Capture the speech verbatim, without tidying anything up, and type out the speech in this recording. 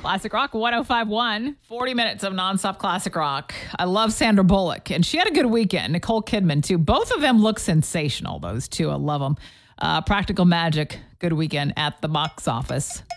Classic Rock one oh five point one. forty minutes of nonstop classic rock. I love Sandra Bullock, and she had a good weekend. Nicole Kidman, too. Both of them look sensational, those two. I love them. Uh, Practical Magic, good weekend at the box office.